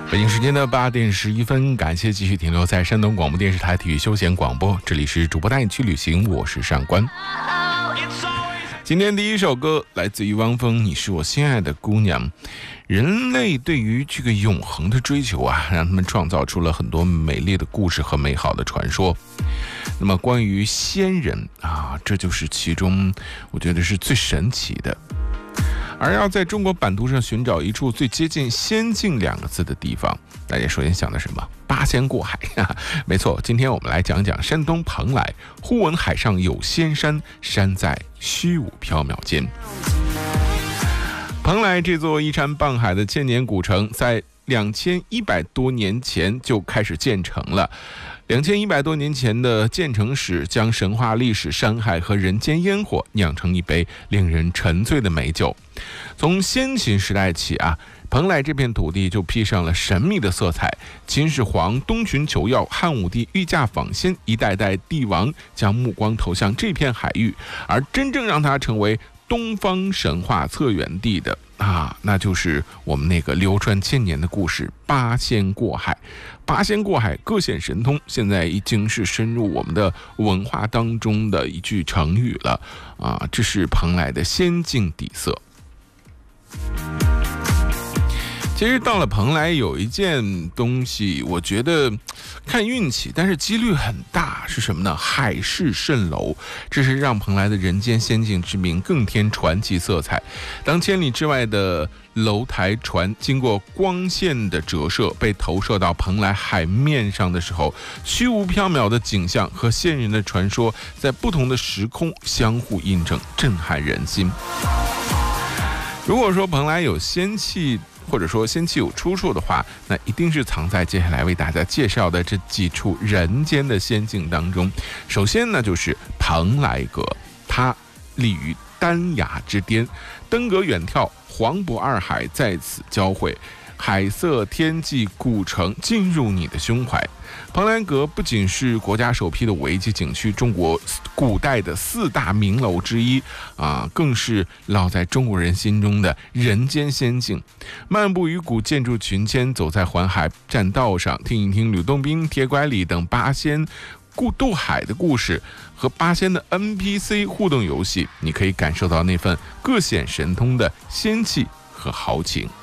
北京时间的8点11分，感谢继续停留在山东广播电视台体育休闲广播，这里是主播带你去旅行，我是上官。今天第一首歌来自于汪峰，你是我心爱的姑娘。人类对于这个永恒的追求啊，让他们创造出了很多美丽的故事和美好的传说。那么关于仙人啊，这就是其中我觉得是最神奇的。而要在中国版图上寻找一处最接近仙境2个字的地方，大家首先想的什么？八仙过海没错，今天我们来讲讲山东蓬莱，忽闻海上有仙山，山在虚无缥缈间。蓬莱这座依山傍海的千年古城，在2100多年前就开始建成了。2100多年前的建成史，将神话历史、山海和人间烟火酿成一杯令人沉醉的美酒。从先秦时代起啊，蓬莱这片土地就披上了神秘的色彩。秦始皇东巡求药，汉武帝御驾访仙，一代代帝王将目光投向这片海域，而真正让它成为东方神话策源地的那就是我们那个流传千年的故事——八仙过海。八仙过海，各显神通，现在已经是深入我们的文化当中的一句成语了这是蓬莱的仙境底色。其实到了蓬莱有一件东西，我觉得看运气，但是几率很大，是什么呢？海市蜃楼，这是让蓬莱的人间仙境之名更添传奇色彩。当千里之外的楼台船经过光线的折射，被投射到蓬莱海面上的时候，虚无缥缈的景象和仙人的传说在不同的时空相互印证，震撼人心。如果说蓬莱有仙气，或者说仙气有出处的话，那一定是藏在接下来为大家介绍的这几处人间的仙境当中。首先呢，就是蓬莱阁，它立于丹崖之巅，登阁远眺，黄渤二海在此交汇，海色天际，古城进入你的胸怀。蓬莱阁不仅是国家首批的5A级景区，中国古代的4大名楼之一更是烙在中国人心中的人间仙境。漫步于古建筑群间，走在环海栈道上，听一听吕洞宾、铁拐李等八仙渡海的故事和八仙的 NPC 互动游戏，你可以感受到那份各显神通的仙气和豪情。